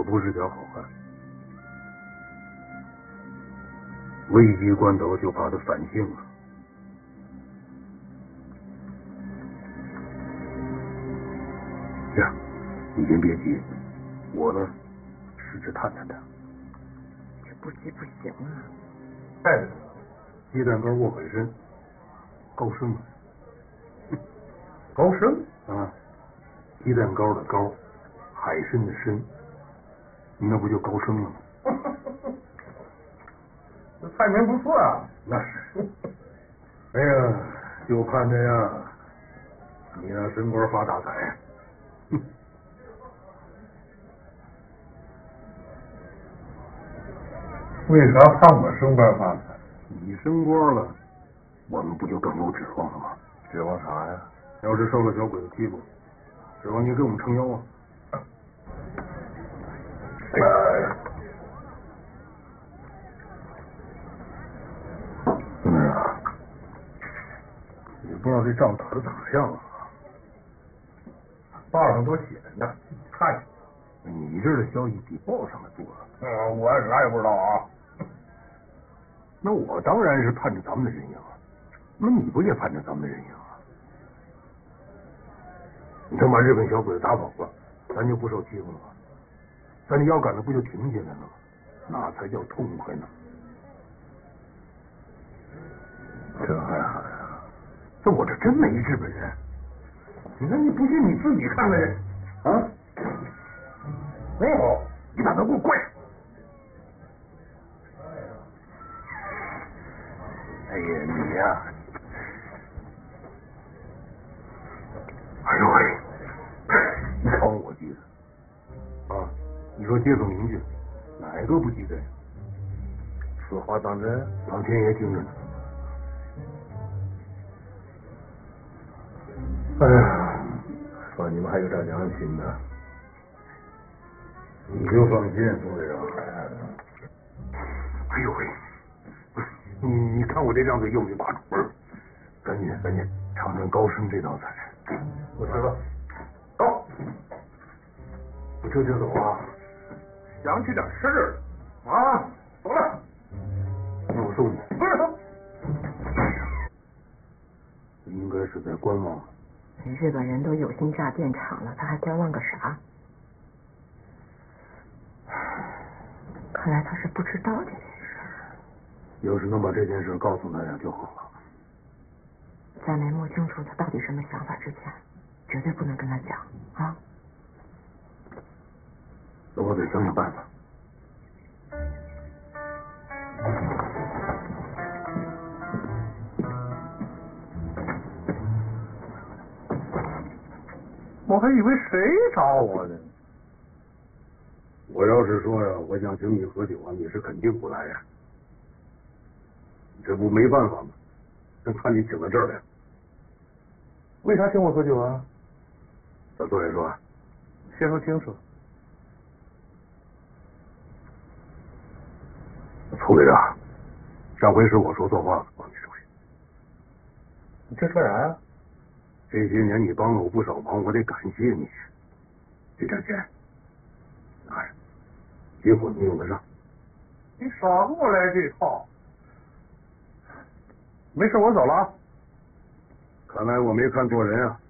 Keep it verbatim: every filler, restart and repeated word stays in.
可不是条好汉。危急关头就怕他反性了。这样，你先别急，我呢试着探探他。 这不急不行啊！ 哎，鸡蛋糕握很深，高升。 高升啊，鸡蛋糕的高，海参的参，那不就高升了吗？ 这菜名不错啊。 那是。哎呀，就盼着呀，你那升官发大财。哼。 为啥盼我升官发财？ 你升官了，我们不就更有指望了吗？ 指望啥呀？ 要是受了小鬼子欺负，指望你给我们撑腰啊！哎呀，哎呀，也不知道这仗打的咋样啊？ 报上都写着呢，看去。 你这儿的消息比报上的多。 嗯，我啥也不知道啊。 那我当然是盼着咱们的人赢啊，那你不也盼着咱们的人赢啊？你等把日本小鬼子打跑了，咱就不受欺负了吗？咱这腰杆子不就挺起来了吗？那才叫痛快呢。 这还好呀？ 这我这真没日本人。你看，你不信你自己看看去啊！ 没有， 你把他给我跪下！哎呀，你呀！哎呦喂！你瞧我急的啊！你说街坊邻居哪个不急的呀？ 此话当真？ 老天爷听着呢。 哎呀，说你们还有点良心呢。 你就放心，宋队长。哎呦喂！你你看我这张嘴有没有把主儿？赶紧赶紧尝尝高升这道菜。 我知道。走， 我这就走啊！ 想起点事儿啊！走了。 那我送你。 不是走。 应该是在观望。 日本人都有心炸电厂了，他还观望个啥？看来他是不知道这件事。 要是能把这件事告诉大家就好了。 在没摸清楚他到底什么想法之前，绝对不能跟他讲啊！ 那我得想想办法。 我还以为谁找我呢？ 我要是说呀，我想请你喝酒啊，你是肯定不来呀。这不没办法吗？真看你请到这儿来。 为啥请我喝酒啊？ 咱坐下说。 先说清楚。 副队长，上回是我说错话了，帮你收拾。 你这说啥呀？ 这些年你帮了我不少忙，我得感谢你。这点钱，拿着，结婚你用得上。 你少给我来这套。没事，我走了啊。 看来我没看错人啊。